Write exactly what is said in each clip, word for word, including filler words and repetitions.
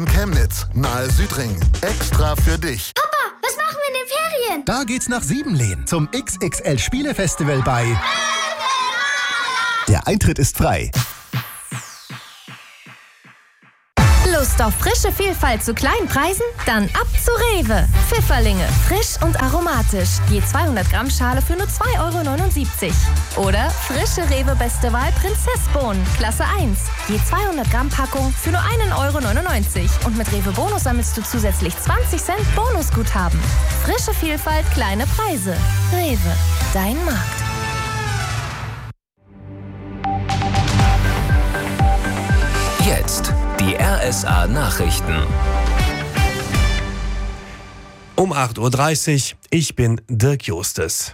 Chemnitz, nahe Südring. Extra für dich. Papa, was machen wir in den Ferien? Da geht's nach Siebenlehn zum X X L-Spielefestival bei... Der Eintritt ist frei. Lust auf frische Vielfalt zu kleinen Preisen? Dann ab zu Rewe. Pfifferlinge, frisch und aromatisch. Je zweihundert Gramm Schale für nur zwei Euro neunundsiebzig. Oder frische Rewe Beste Wahl Prinzessbohnen, Klasse eins. Je zweihundert Gramm Packung für nur einen Euro neunundneunzig. Und mit Rewe Bonus sammelst du zusätzlich zwanzig Cent Bonusguthaben. Frische Vielfalt, kleine Preise. Rewe, dein Markt. Jetzt die R S A-Nachrichten. Um acht Uhr dreißig, ich bin Dirk Justes.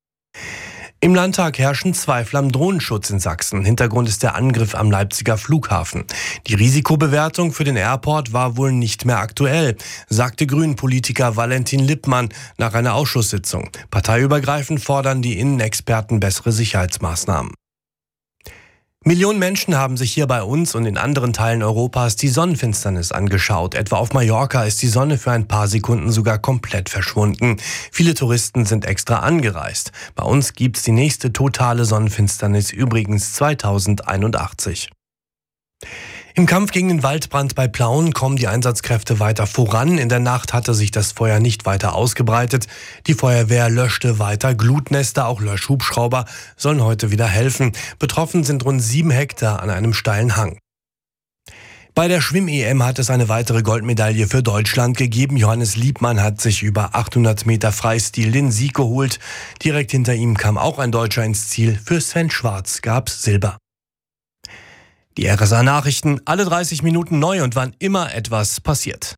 Im Landtag herrschen Zweifel am Drohnenschutz in Sachsen. Hintergrund ist der Angriff am Leipziger Flughafen. Die Risikobewertung für den Airport war wohl nicht mehr aktuell, sagte Grünen-Politiker Valentin Lippmann nach einer Ausschusssitzung. Parteiübergreifend fordern die Innenexperten bessere Sicherheitsmaßnahmen. Millionen Menschen haben sich hier bei uns und in anderen Teilen Europas die Sonnenfinsternis angeschaut. Etwa auf Mallorca ist die Sonne für ein paar Sekunden sogar komplett verschwunden. Viele Touristen sind extra angereist. Bei uns gibt's die nächste totale Sonnenfinsternis übrigens zweitausendeinundachtzig. Im Kampf gegen den Waldbrand bei Plauen kommen die Einsatzkräfte weiter voran. In der Nacht hatte sich das Feuer nicht weiter ausgebreitet. Die Feuerwehr löschte weiter Glutnester, auch Löschhubschrauber sollen heute wieder helfen. Betroffen sind rund sieben Hektar an einem steilen Hang. Bei der Schwimm-E M hat es eine weitere Goldmedaille für Deutschland gegeben. Johannes Liebmann hat sich über achthundert Meter Freistil den Sieg geholt. Direkt hinter ihm kam auch ein Deutscher ins Ziel. Für Sven Schwarz gab's Silber. Die R S A-Nachrichten, alle dreißig Minuten neu und wann immer etwas passiert.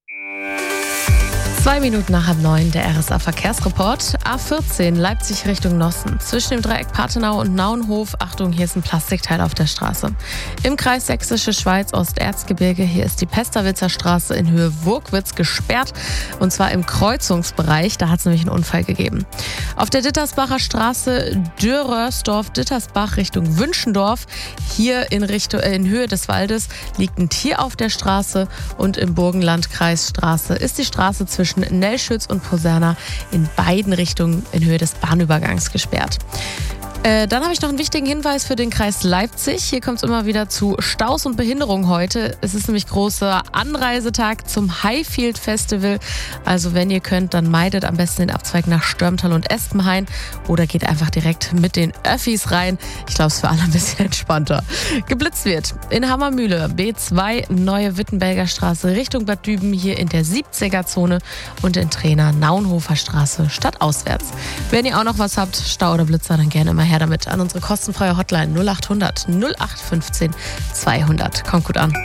Zwei Minuten nach halb neun, der R S A-Verkehrsreport. A vierzehn, Leipzig Richtung Nossen. Zwischen dem Dreieck Pathenau und Naunhof. Achtung, hier ist ein Plastikteil auf der Straße. Im Kreis Sächsische Schweiz, Osterzgebirge. Hier ist die Pesterwitzer Straße in Höhe Wurkwitz gesperrt. Und zwar im Kreuzungsbereich. Da hat es nämlich einen Unfall gegeben. Auf der Dittersbacher Straße Dürrörsdorf-Dittersbach Richtung Wünschendorf. Hier in, Richtung, äh, in Höhe des Waldes liegt ein Tier auf der Straße. Und im Burgenlandkreisstraße ist die Straße zwischen Nellschütz und Poserna in beiden Richtungen in Höhe des Bahnübergangs gesperrt. Äh, dann habe ich noch einen wichtigen Hinweis für den Kreis Leipzig. Hier kommt es immer wieder zu Staus und Behinderung heute. Es ist nämlich großer Anreisetag zum Highfield Festival. Also wenn ihr könnt, dann meidet am besten den Abzweig nach Störmtal und Espenhain oder geht einfach direkt mit den Öffis rein. Ich glaube, es ist für alle ein bisschen entspannter. Geblitzt wird in Hammermühle, B zwei, Neue Wittenberger Straße Richtung Bad Düben, hier in der siebziger-Zone und in Trena Naunhofer Straße stadtauswärts. Wenn ihr auch noch was habt, Stau oder Blitzer, dann gerne immer her damit an unsere kostenfreie Hotline null acht hundert null acht fünfzehn zweihundert. Kommt gut an.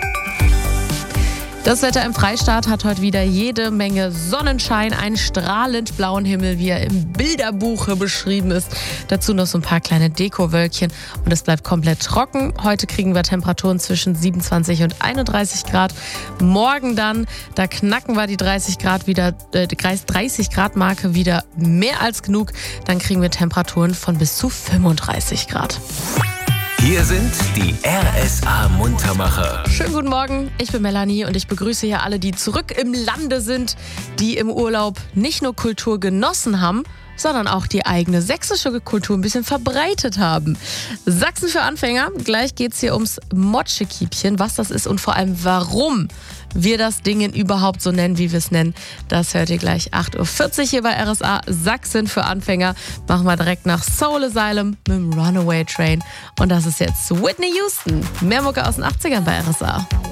Das Wetter im Freistaat hat heute wieder jede Menge Sonnenschein, einen strahlend blauen Himmel, wie er im Bilderbuch beschrieben ist. Dazu noch so ein paar kleine Dekowölkchen und es bleibt komplett trocken. Heute kriegen wir Temperaturen zwischen siebenundzwanzig und einunddreißig Grad. Morgen dann, da knacken wir die dreißig Grad wieder, äh, dreißig Grad Marke wieder mehr als genug. Dann kriegen wir Temperaturen von bis zu fünfunddreißig Grad. Hier sind die R S A-Muntermacher. Schönen guten Morgen, ich bin Melanie und ich begrüße hier alle, die zurück im Lande sind, die im Urlaub nicht nur Kultur genossen haben, sondern auch die eigene sächsische Kultur ein bisschen verbreitet haben. Sachsen für Anfänger, gleich geht's hier ums Motschekiebchen, was das ist und vor allem warum wir das Ding überhaupt so nennen, wie wir es nennen. Das hört ihr gleich acht Uhr vierzig hier bei R S A. Sachsen für Anfänger. Machen wir direkt nach Soul Asylum mit dem Runaway Train. Und das ist jetzt Whitney Houston. Mehr Mucke aus den achtzigern bei R S A.